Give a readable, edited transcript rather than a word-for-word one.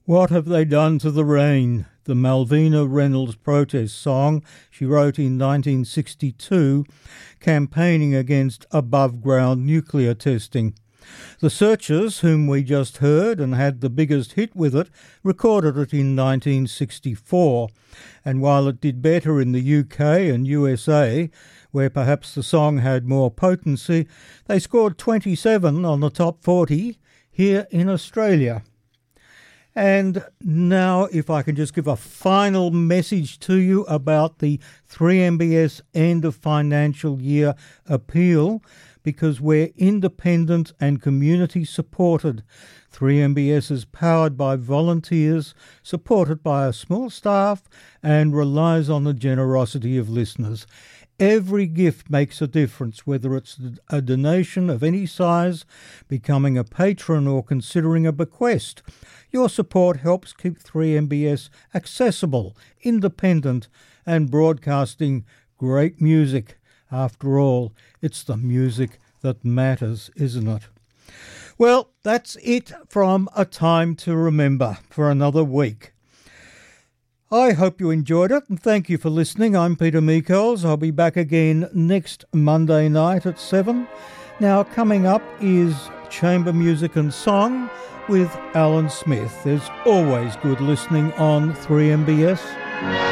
What Have They Done to the Rain? The Malvina Reynolds protest song she wrote in 1962, campaigning against above-ground nuclear testing. The Searchers, whom we just heard and had the biggest hit with it, recorded it in 1964, and while it did better in the UK and USA, where perhaps the song had more potency, they scored 27 on the top 40 here in Australia. And now, if I can just give a final message to you about the 3MBS end of financial year appeal, because we're independent and community supported. 3MBS is powered by volunteers, supported by a small staff, and relies on the generosity of listeners. Every gift makes a difference, whether it's a donation of any size, becoming a patron, or considering a bequest. Your support helps keep 3MBS accessible, independent, and broadcasting great music. After all, it's the music that matters, isn't it? Well, that's it from A Time to Remember for another week. I hope you enjoyed it, and thank you for listening. I'm Peter Meikels. I'll be back again next Monday night at 7. Now, coming up is Chamber Music and Song with Alan Smith. There's always good listening on 3MBS.